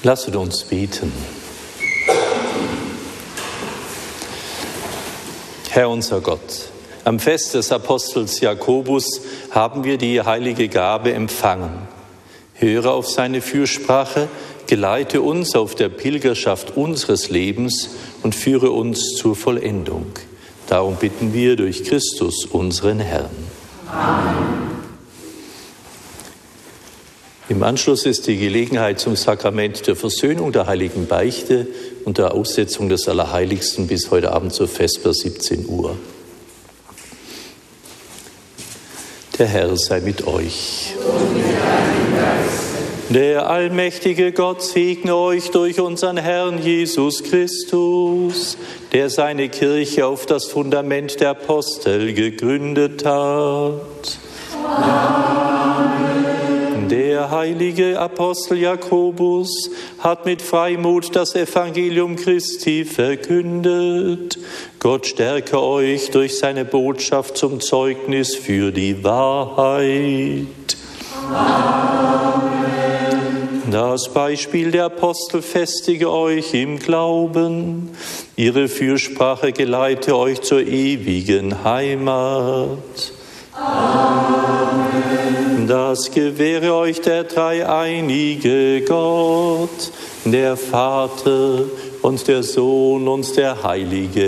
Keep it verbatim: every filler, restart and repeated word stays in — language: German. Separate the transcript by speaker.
Speaker 1: Lasset uns beten. Herr unser Gott, am Fest des Apostels Jakobus haben wir die heilige Gabe empfangen. Höre auf seine Fürsprache, geleite uns auf der Pilgerschaft unseres Lebens und führe uns zur Vollendung. Darum bitten wir durch Christus, unseren Herrn. Amen. Im Anschluss ist die Gelegenheit zum Sakrament der Versöhnung, der heiligen Beichte und der Aussetzung des Allerheiligsten bis heute Abend zur Vesper siebzehn Uhr. Der Herr sei mit euch. Der allmächtige Gott segne euch durch unseren Herrn Jesus Christus, der seine Kirche auf das Fundament der Apostel gegründet hat. Amen. Der heilige Apostel Jakobus hat mit Freimut das Evangelium Christi verkündet. Gott stärke euch durch seine Botschaft zum Zeugnis für die Wahrheit. Amen. Das Beispiel der Apostel festige euch im Glauben. Ihre Fürsprache geleite euch zur ewigen Heimat. Amen. Das gewähre euch der dreieinige Gott, der Vater und der Sohn und der Heilige